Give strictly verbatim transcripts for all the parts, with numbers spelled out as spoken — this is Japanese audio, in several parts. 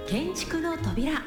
建築の扉。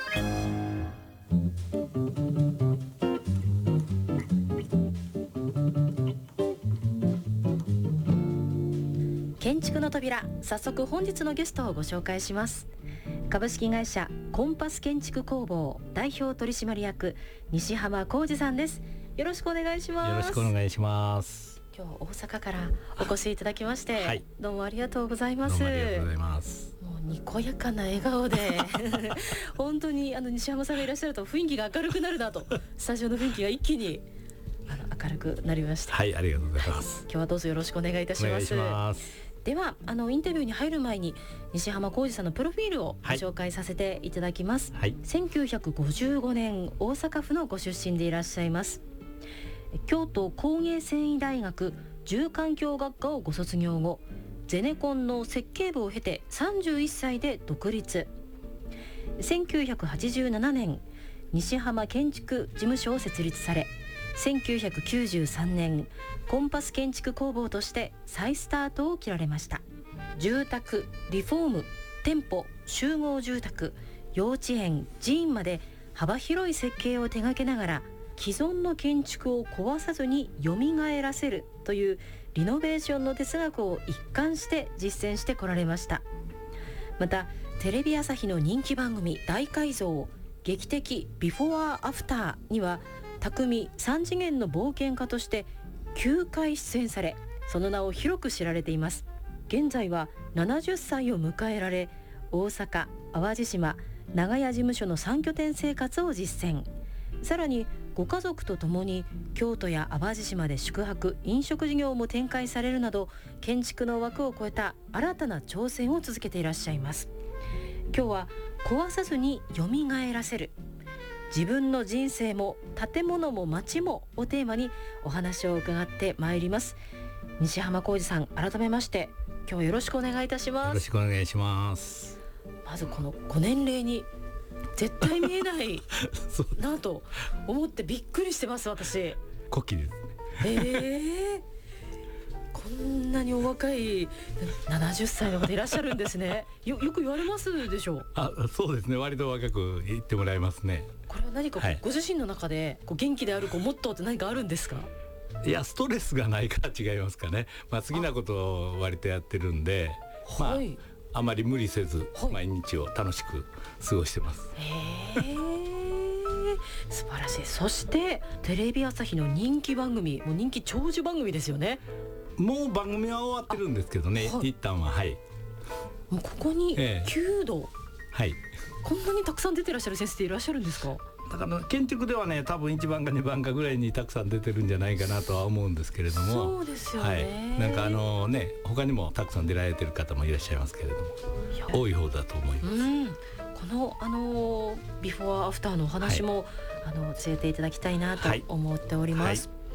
建築の扉、早速本日のゲストをご紹介します。株式会社コンパス建築工房代表取締役西浜浩二さんです。よろしくお願いします。 よろしくお願いします。 今日は大阪からお越しいただきまして、はい、どうもありがとうございます。 どうもありがとうございます。 もうにこやかな笑顔で本当にあの西浜さんがいらっしゃると雰囲気が明るくなるなと、スタジオの雰囲気が一気にあの明るくなりました。 はい、ありがとうございます。 今日はどうぞよろしくお願いいたします。お願いします。ではあのインタビューに入る前に西浜浩二さんのプロフィールをご紹介させていただきます、はい、せんきゅうひゃくごじゅうごねん大阪府のご出身でいらっしゃいます。京都工芸繊維大学住環境学科をご卒業後、ゼネコンの設計部を経てさんじゅういっさいで独立。せんきゅうひゃくはちじゅうななねん西浜建築事務所を設立され、せんきゅうひゃくきゅうじゅうさんねんコンパス建築工房として再スタートを切られました。住宅、リフォーム、店舗、集合住宅、幼稚園、寺院まで幅広い設計を手掛けながら、既存の建築を壊さずに蘇らせるというリノベーションの哲学を一貫して実践してこられました。またテレビ朝日の人気番組大改造、劇的ビフォーアフターには匠三次元の冒険家としてきゅうかい出演され、その名を広く知られています。現在はななじゅっさいを迎えられ、大阪、淡路島、長屋事務所のさん拠点生活を実践。さらにご家族とともに京都や淡路島で宿泊・飲食事業も展開されるなど、建築の枠を超えた新たな挑戦を続けていらっしゃいます。今日は壊さずに蘇らせる、自分の人生も建物も街もをテーマにお話を伺ってまいります。西浜浩二さん、改めまして今日はよろしくお願いいたします。 よろしくお願いします。 まずこのご年齢に絶対見えないなと思ってびっくりしてます。私古希ですね。 えー、こんなにお若いななじゅっさいの方いらっしゃるんですね。 よ, よく言われますでしょう。 あ、そうですね、割と若く言ってもらいますね。 これは何かご自身の中でこう元気であるこうモットーって何かあるんですか？ いや、ストレスがないから違いますかね。まあ、好きなことを割とやってるんで、あ、まあ、はい、あまり無理せず毎日を楽しく過ごしてます。 へー素晴らしい。そしてテレビ朝日の人気番組、もう人気長寿番組ですよね。 もう番組は終わってるんですけどね、はい、一旦は、はい、 もうここにきゅうど、えー、 はい、 こんなにたくさん出てらっしゃる先生っていらっしゃるんですか？ だから建築ではね、多分いちばんかにばんかぐらいにたくさん出てるんじゃないかなとは思うんですけれども。 そうですよね、 はい、なんかあのね、他にもたくさん出られてる方もいらっしゃいますけれども、多い方だと思います。うん、 このあのビフォーアフターのお話も、はい、あの教えていただきたいなと思っております。はいはい、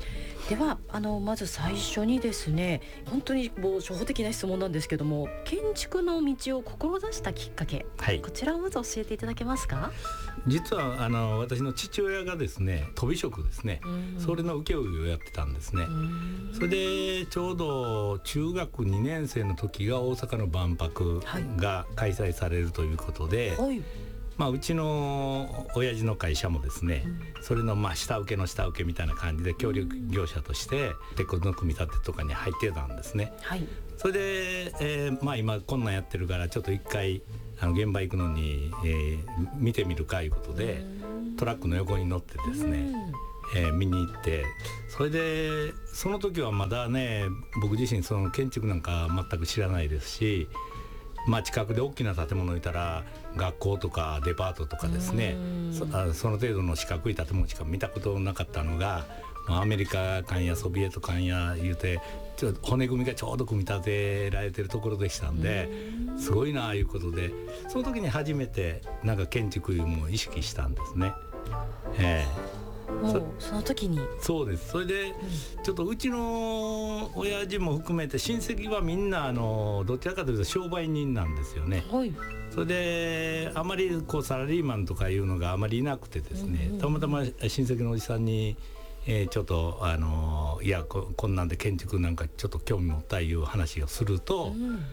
ではあのまず最初にですね、本当にもう初歩的な質問なんですけども、建築の道を志したきっかけ、はい、こちらをまず教えていただけますか？ 実はあの私の父親がですね、とび職ですね、それの請負をやってたんですね。それでちょうど中学にねん生の時が大阪の万博が開催されるということで、はい、まあ、うちの親父の会社もですね、うん、それのまあ下請けの下請けみたいな感じで協力業者として鉄骨の組み立てとかに入ってたんですね。はい、それで、えーまあ、今こんなんやってるからちょっと一回あの現場行くのに、えー、見てみるかいうことでトラックの横に乗ってですね、えー、見に行って、それでその時はまだね、僕自身その建築なんか全く知らないですし、まあ、近くで大きな建物いたら学校とかデパートとかですね、 そ, その程度の四角い建物しか見たことなかったのが、まあ、アメリカ艦やソビエト艦や言うてちょ骨組みがちょうど組み立てられてるところでしたんで、すごいなあいうことで、その時に初めてなんか建築も意識したんですね。えー、 もう そ, その時にそうです。それで、うん、ちょっとうちの親父も含めて親戚はみんなあのどちらかというと商売人なんですよね。はい、それであまりこうサラリーマンとかいうのがあまりいなくてですね、うんうん、たまたま親戚のおじさんに、えー、ちょっとあのいや こ, こんなんで建築なんかちょっと興味持ったいう話をすると、うん、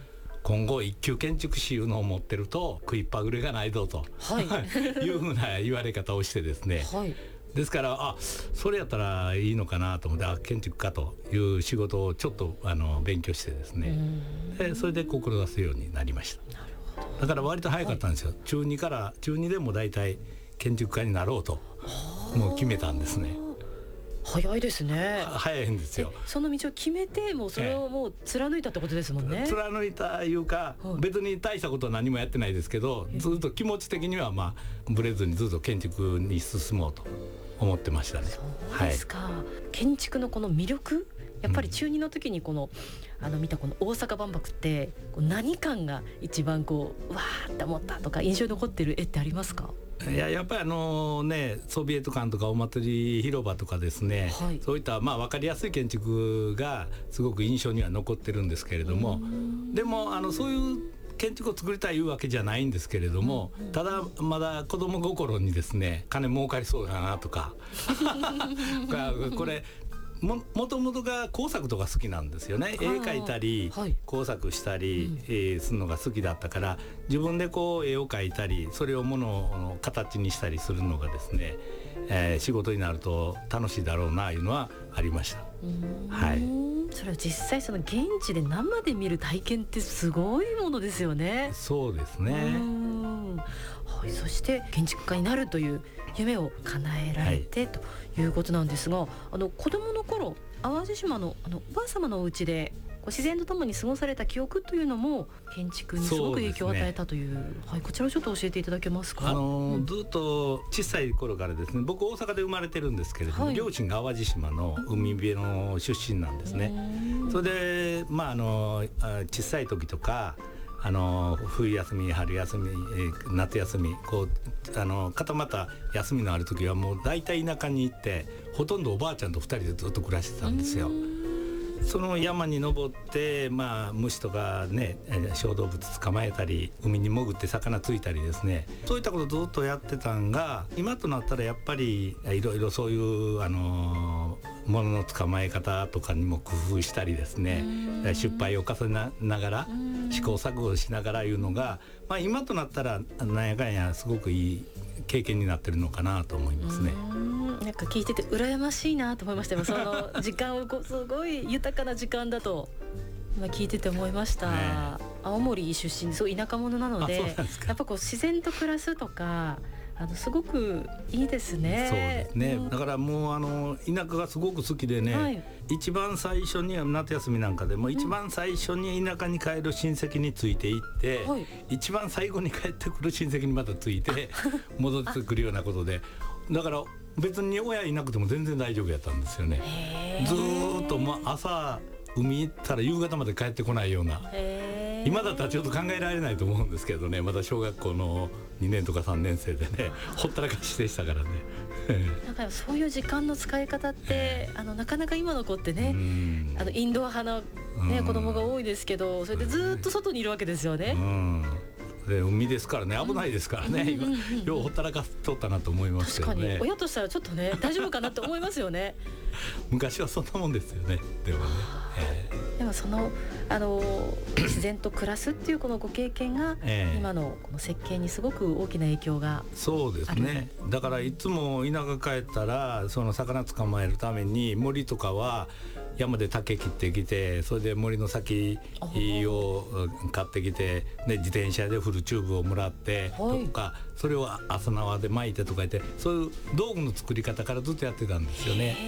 今後一級建築士いうのを持ってると食いっぱぐれがないぞと、はい、いうふうな言われ方をしてですね、はい、ですからあそれやったらいいのかなと思ってあ建築家という仕事をちょっとあの勉強してですね、でそれで志すようになりました。なるほど。だから割と早かったんですよ、はい、中にから中にでも大体建築家になろうともう決めたんですね。 早いですね。 早いんですよ。 その道を決めてもうそれをもう貫いたってことですもんね。 ええ、貫いたいうか、はい、別に大したことは何もやってないですけど、ずっと気持ち的にはまあブレずにずっと建築に進もうと思ってましたね。 そうですか、はい、建築のこの魅力、やっぱり中にの時にこの、うん、あの見たこの大阪万博って何感が一番こうわーって思ったとか印象に残ってる絵ってありますか？ いや、やっぱりあのねソビエト館とかお祭り広場とかですね、はい、そういったまあ分かりやすい建築がすごく印象には残ってるんですけれども、でもあのそういう建築を作りたいいうわけじゃないんですけれども、うんうん、ただまだ子供心にですね金儲かりそうだなとかこれも, もともとが工作とか好きなんですよね。絵描いたり、はい、工作したり、うんえー、するのが好きだったから自分でこう絵を描いたりそれを物の形にしたりするのがですね、えー、仕事になると楽しいだろうないうのはありました。はい、 それを実際その現地で生で見る体験ってすごいものですよね。 そうですね。 はい、そして建築家になるという夢を叶えられて、はい、ということなんですが、あの子供の頃淡路島のあのおばあ様のお家でこう自然とともに過ごされた記憶というのも建築にすごく影響を与えたという、う、ねはい、こちらをちょっと教えていただけますか？ あのーうん、ずっと小さい頃からですね、僕大阪で生まれてるんですけれども、はい、両親が淡路島の海辺の出身なんですね。それでまああの小さい時とかあの冬休み春休み、えー、夏休みこうあの固まった休みのある時はもう大体田舎に行ってほとんどおばあちゃんとふたりでずっと暮らしてたんですよ。その山に登って、まあ、虫とかね小動物捕まえたり海に潜って魚ついたりですね、そういったことずっとやってたんが今となったらやっぱりいろいろそういうあの物の捕まえ方とかにも工夫したりですね、失敗を重ねながら試行錯誤しながらいうのが、まあ、今となったらなんやかんやすごくいい経験になってるのかなと思いますね。 なんか聞いてて羨ましいなと思いましたよ。その時間をこうすごい豊かな時間だと今聞いてて思いました、ね、青森出身そう田舎者なの で, でやっぱこう自然と暮らすとかあのすごくいいですね。 そうですね、うん、だからもうあの田舎がすごく好きでね、はい、一番最初には夏休みなんかでも一番最初に田舎に帰る親戚について行って、うん、一番最後に帰ってくる親戚にまたついて戻ってくるようなことでだから別に親いなくても全然大丈夫やったんですよね。ずーっとま朝海行ったら夕方まで帰ってこないような、今だったらちょっと考えられないと思うんですけどね、まだ小学校のにねんとかさんねん生でねほったらかしでしたからねなんかそういう時間の使い方ってあのなかなか今の子ってねあのインドア派の、ね、子供が多いですけど、それでずっと外にいるわけですよね。うんで海ですからね危ないですからね、うん、今ようほったらかしとったなと思いますけどね。 確かに親としたらちょっとね大丈夫かなって思いますよね昔はそんなもんですよね。でもね、 えー、でもそのあの自然と暮らすっていうこのご経験が、えー、今のこの設計にすごく大きな影響がある。 そうですね。だからいつも田舎帰ったらその魚捕まえるために森とかは山で竹切ってきてそれで森の先を買ってきてで自転車でフルチューブをもらってとかそれを朝縄で巻いてとか言ってそういう道具の作り方からずっとやってたんですよね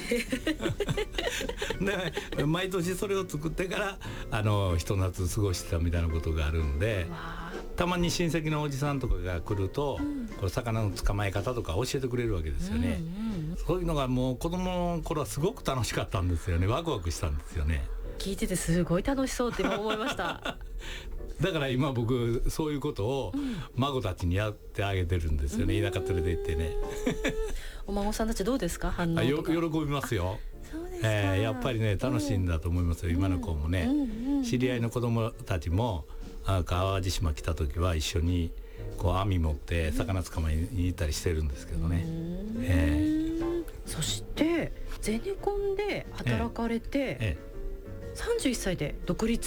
で毎年それを作ってからあのひと夏過ごしてたみたいなことがあるんで、たまに親戚のおじさんとかが来ると、うん、これ魚の捕まえ方とか教えてくれるわけですよね、うんうん、そういうのがもう子供の頃はすごく楽しかったんですよね。ワクワクしたんですよね。 聞いててすごい楽しそうって今思いましただから今僕そういうことを孫たちにやってあげてるんですよね、うん、田舎連れて行ってねお孫さんたちどうですか反応とか。 よ喜びますよ。えー、やっぱりね楽しいんだと思いますよ、うん、今の子もね、うんうんうん、知り合いの子供たちも淡路島来た時は一緒にこう網持って魚捕まえに行ったりしてるんですけどね、うんえー、そしてゼネコンで働かれて、えーえー、さんじゅういっさいで独立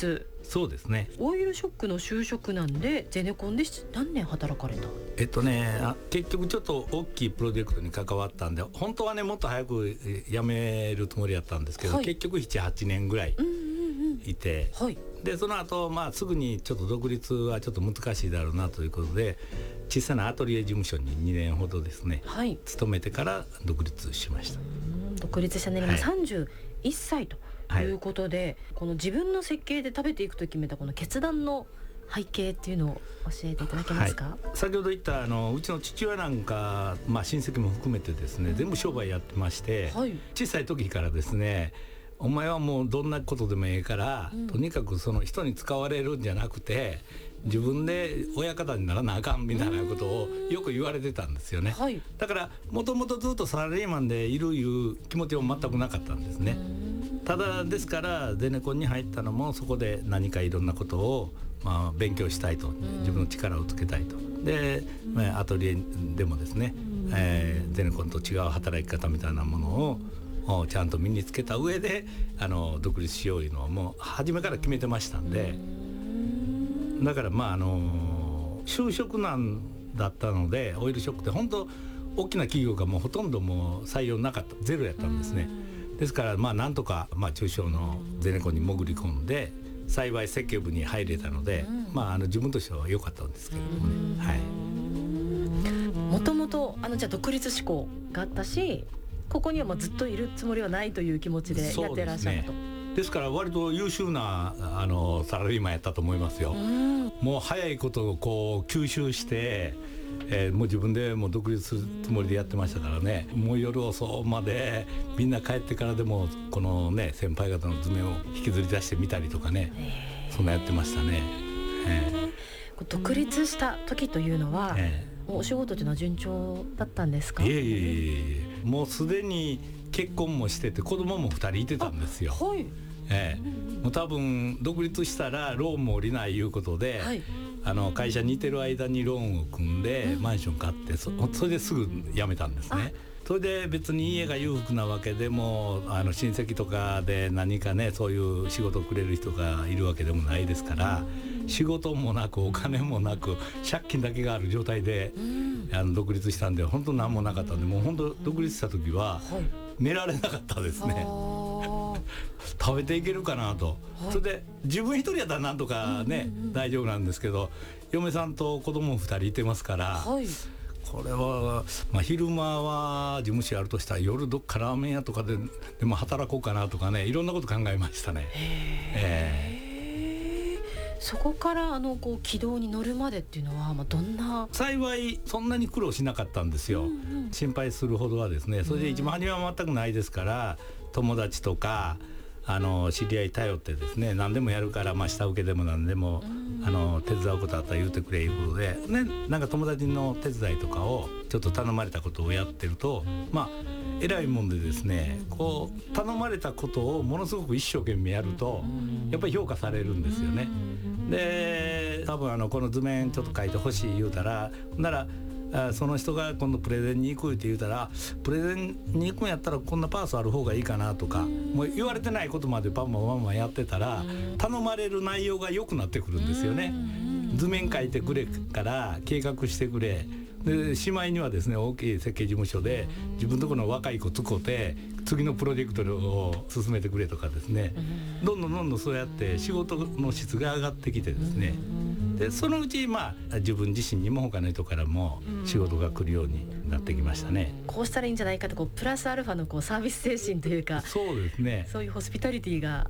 そうですね。 オイルショックの就職なんでゼネコンで何年働かれた？ えっとねあ結局ちょっと大きいプロジェクトに関わったんで、本当はねもっと早く辞めるつもりだったんですけど、はい、結局ななはちねんぐらいいて、うんうんうん、はい、でその後、まあすぐにちょっと独立はちょっと難しいだろうなということで、小さなアトリエ事務所ににねんほどですね、はい、勤めてから独立しました。 うん独立した年齢がさんじゅういっさいということで、はい、この自分の設計で食べていくと決めたこの決断の背景っていうのを教えていただけますか？はい、 先ほど言ったあのうちの父親なんか、まあ、親戚も含めてですね、全部商売やってまして、はい、小さい時からですね、お前はもうどんなことでもいいから、うん、とにかくその人に使われるんじゃなくて自分で親方にならなあかんみたいなことをよく言われてたんですよね、はい、だからもともとずっとサラリーマンでいるいう気持ちは全くなかったんですね。ただですからゼネコンに入ったのもそこで何かいろんなことをまあ勉強したいと、自分の力をつけたいと。でアトリエでもですね、えー、ゼネコンと違う働き方みたいなものをちゃんと身につけた上であの独立しよういうのはもう初めから決めてましたんで、だからまああの就職難だったので、オイルショックって本当大きな企業がもうほとんどもう採用なかった、ゼロやったんですね。ですからまあなんとかまあ中小のゼネコンに潜り込んで、幸い設計部に入れたので、まああの自分としては良かったんですけれどもね。はい。 もともとあのじゃあ独立志向があったし、ここにはもうずっといるつもりはないという気持ちでやってらっしゃると。 ですから割と優秀なあのサラリーマンやったと思いますよ。もう早いことをこう吸収して、えー、もう自分でもう独立するつもりでやってましたからね。もう夜遅までみんな帰ってからでもこのね先輩方の図面を引きずり出してみたりとかね、そんなやってましたね。えー、独立した時というのは、えー、お仕事というのは順調だったんですか？ いえいえいえ、もうすでに結婚もしてて子供もふたりいてたんですよ。はい、ええ、もう多分独立したらローンも下りないいうことで、はい、あの会社にいてる間にローンを組んでマンション買って、そ, それですぐ辞めたんですね。それで別に家が裕福なわけでもあの親戚とかで何かねそういう仕事をくれる人がいるわけでもないですから、仕事もなくお金もなく借金だけがある状態で、うん、あの独立したんで本当何もなかったんで、もう本当独立した時は寝られなかったですね。食べていけるかなと、はい、それで自分一人やったらなんとかね、うんうんうん、大丈夫なんですけど、嫁さんと子供ふたりいてますから、はい、これは、まあ、昼間は事務所やるとしたら夜どっかラーメン屋とかででも働こうかなとかね、いろんなこと考えましたね。 へー、えー、そこからあのこう軌道に乗るまでっていうのは、まあ、どんな？ 幸いそんなに苦労しなかったんですよ、うんうん、心配するほどはですね。それで一番初めは全くないですから、友達とかあの知り合い頼ってですね、何でもやるから、まあ、下請けでも何でもあの手伝うことあったら言うてくれいうことで、ね、なんか友達の手伝いとかをちょっと頼まれたことをやってると、まあ偉いもんでですね、こう頼まれたことをものすごく一生懸命やるとやっぱり評価されるんですよね。で多分あのこの図面ちょっと書いてほしい言うたら、ならその人が今度プレゼンに行くって言うたら、プレゼンに行くんやったらこんなパースある方がいいかなとか、もう言われてないことまでパンパンパンパンやってたら頼まれる内容が良くなってくるんですよね。図面書いてくれから計画してくれで、しまいにはですね大きい設計事務所で自分のところの若い子使って次のプロジェクトを進めてくれとかですね、どんどんどんどんそうやって仕事の質が上がってきてですね、でそのうちまあ自分自身にも他の人からも仕事が来るようになってきましたね。 こうしたらいいんじゃないかと、こうプラスアルファのこうサービス精神というか、 そうですね、 そういうホスピタリティが